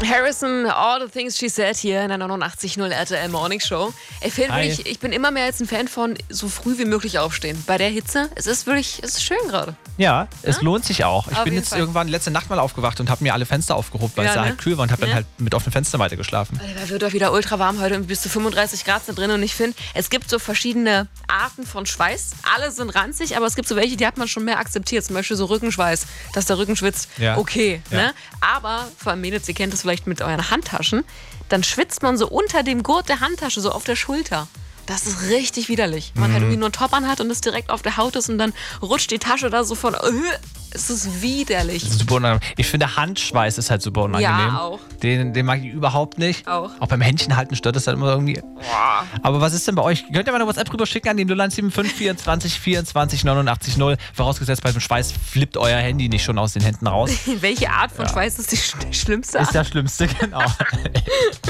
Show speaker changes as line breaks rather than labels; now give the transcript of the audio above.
Harrison, All the Things She Said hier in der 89.0 RTL Morning Show. Ich bin immer mehr als ein Fan von so früh wie möglich aufstehen. Bei der Hitze, es ist schön gerade.
Ja, es lohnt sich auch. Ich
Auf
bin
jeden
jetzt
Fall.
irgendwann letzte Nacht mal aufgewacht und habe mir alle Fenster aufgehoben, weil
Ja,
es da
ne?
halt kühl war und habe dann halt mit offenen Fenstern weiter geschlafen.
Da wird doch wieder ultra warm heute und bis zu 35 Grad sind drin. Und ich finde, es gibt so verschiedene Arten von Schweiß. Alle sind ranzig, aber es gibt so welche, die hat man schon mehr akzeptiert. Zum Beispiel so Rückenschweiß, dass der Rücken schwitzt.
Ja.
Okay,
Ja.
ne? Aber vor allem Mädels, ihr kennt das vielleicht mit euren Handtaschen. Dann schwitzt man so unter dem Gurt der Handtasche, so auf der Schulter. Das ist richtig widerlich. Man halt irgendwie nur einen Top anhat und es direkt auf der Haut ist und dann rutscht die Tasche da so von. Es ist widerlich.
Das ist super unangenehm. Ich finde, Handschweiß ist halt super unangenehm.
Ja, auch.
Den mag ich überhaupt nicht.
Auch.
Auch beim Händchen halten stört das halt immer irgendwie. Aber was ist denn bei euch? Könnt ihr mal eine WhatsApp rüber schicken an den 0175 24 24 89 0. Vorausgesetzt, bei dem Schweiß flippt euer Handy nicht schon aus den Händen raus.
Welche Art von Schweiß ist die schlimmste Art?
Ist der schlimmste, genau.